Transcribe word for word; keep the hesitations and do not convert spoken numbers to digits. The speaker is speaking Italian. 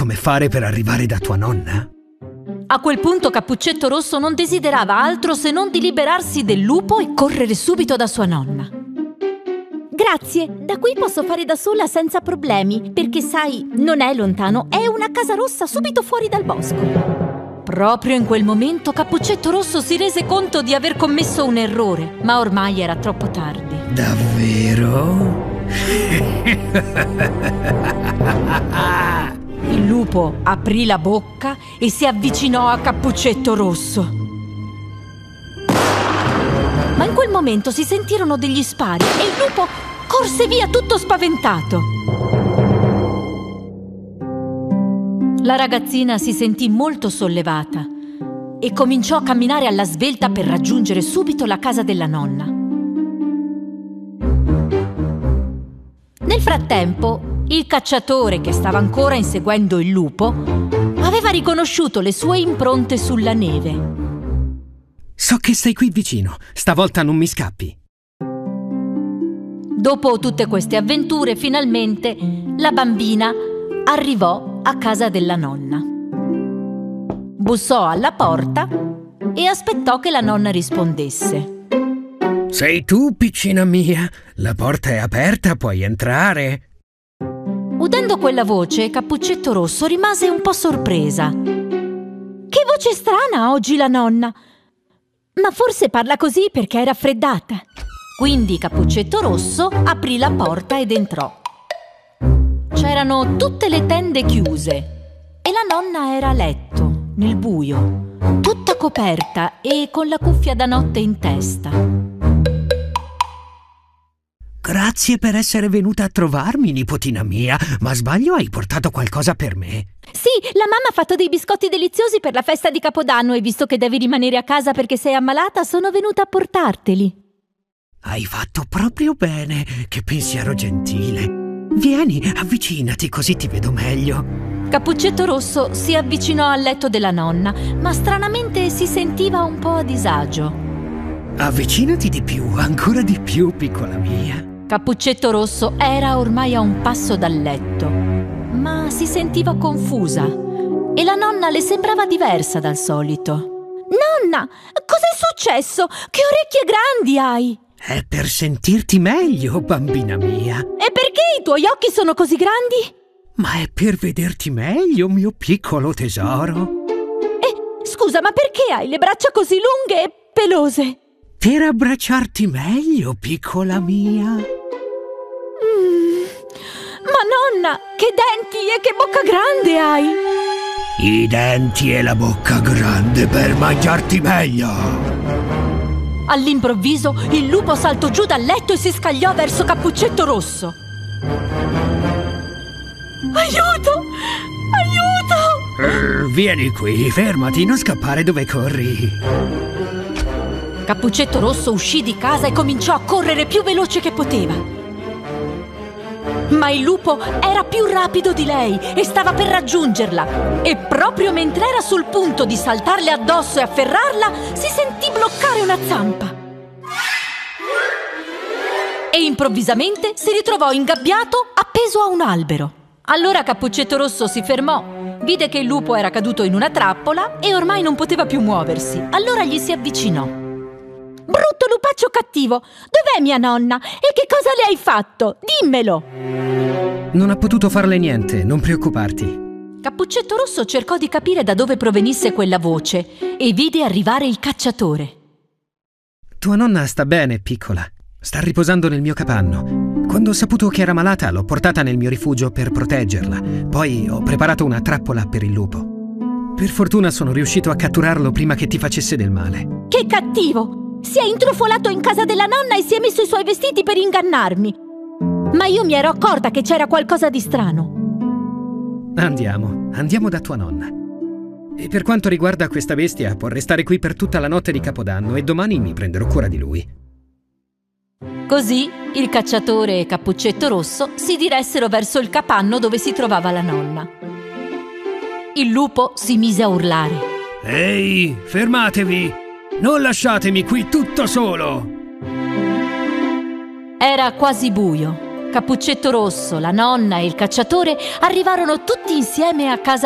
come fare per arrivare da tua nonna? A quel punto Cappuccetto Rosso non desiderava altro se non di liberarsi del lupo e correre subito da sua nonna. Grazie, da qui posso fare da sola senza problemi, perché sai, non è lontano, è una casa rossa subito fuori dal bosco. Proprio in quel momento Cappuccetto Rosso si rese conto di aver commesso un errore, ma ormai era troppo tardi. Davvero? Il lupo aprì la bocca e si avvicinò a Cappuccetto Rosso. Ma in quel momento si sentirono degli spari e il lupo corse via tutto spaventato. La ragazzina si sentì molto sollevata e cominciò a camminare alla svelta per raggiungere subito la casa della nonna. Nel frattempo, il cacciatore, che stava ancora inseguendo il lupo, aveva riconosciuto le sue impronte sulla neve. So che sei qui vicino, stavolta non mi scappi. Dopo tutte queste avventure, finalmente la bambina arrivò a casa della nonna. Bussò alla porta e aspettò che la nonna rispondesse. Sei tu, piccina mia? La porta è aperta, puoi entrare. Udendo quella voce, Cappuccetto Rosso rimase un po' sorpresa. Che voce strana oggi la nonna! Ma forse parla così perché è raffreddata. Quindi Cappuccetto Rosso aprì la porta ed entrò. C'erano tutte le tende chiuse e la nonna era a letto, nel buio, tutta coperta e con la cuffia da notte in testa. Grazie per essere venuta a trovarmi, nipotina mia. Ma sbaglio, hai portato qualcosa per me? Sì, la mamma ha fatto dei biscotti deliziosi per la festa di Capodanno e visto che devi rimanere a casa perché sei ammalata, sono venuta a portarteli. Hai fatto proprio bene, che pensiero gentile. Vieni, avvicinati così ti vedo meglio. Cappuccetto Rosso si avvicinò al letto della nonna, ma stranamente si sentiva un po' a disagio. Avvicinati di più, ancora di più, piccola mia. Cappuccetto Rosso era ormai a un passo dal letto, ma si sentiva confusa e la nonna le sembrava diversa dal solito. Nonna, cos'è successo? Che orecchie grandi hai! È per sentirti meglio, bambina mia. E perché i tuoi occhi sono così grandi? Ma è per vederti meglio, mio piccolo tesoro. Eh, scusa, ma perché hai le braccia così lunghe e pelose? Per abbracciarti meglio, piccola mia. Mm. Ma nonna, che denti e che bocca grande hai! I denti e la bocca grande per mangiarti meglio. All'improvviso il lupo saltò giù dal letto e si scagliò verso Cappuccetto Rosso. Aiuto! Aiuto! Uh, vieni qui, fermati, non scappare, dove corri? Cappuccetto Rosso uscì di casa e cominciò a correre più veloce che poteva. Ma il lupo era più rapido di lei e stava per raggiungerla. E proprio mentre era sul punto di saltarle addosso e afferrarla, si sentì bloccare una zampa. E improvvisamente si ritrovò ingabbiato appeso a un albero. Allora Cappuccetto Rosso si fermò, vide che il lupo era caduto in una trappola e ormai non poteva più muoversi. Allora gli si avvicinò. Brutto lupaccio cattivo, dov'è mia nonna? E che cosa le hai fatto? Dimmelo! Non ha potuto farle niente, non preoccuparti. Cappuccetto Rosso cercò di capire da dove provenisse quella voce e vide arrivare il cacciatore. Tua nonna sta bene, piccola. Sta riposando nel mio capanno. Quando ho saputo che era malata, l'ho portata nel mio rifugio per proteggerla. Poi ho preparato una trappola per il lupo. Per fortuna sono riuscito a catturarlo prima che ti facesse del male. Che cattivo! Si è intrufolato in casa della nonna e si è messo i suoi vestiti per ingannarmi. Ma io mi ero accorta che c'era qualcosa di strano. Andiamo, andiamo da tua nonna. E per quanto riguarda questa bestia, può restare qui per tutta la notte di Capodanno e domani mi prenderò cura di lui. Così il cacciatore e Cappuccetto Rosso si diressero verso il capanno dove si trovava la nonna. Il lupo si mise a urlare. Ehi, fermatevi! Non lasciatemi qui tutto solo! Era quasi buio. Cappuccetto Rosso, la nonna e il cacciatore arrivarono tutti insieme a casa